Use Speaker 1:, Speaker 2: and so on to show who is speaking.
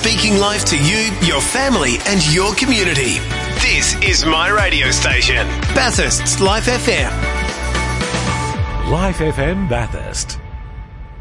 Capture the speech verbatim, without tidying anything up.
Speaker 1: speaking life to you, your family and your community. This is my radio station, Bathurst's Life F M.
Speaker 2: Life F M Bathurst.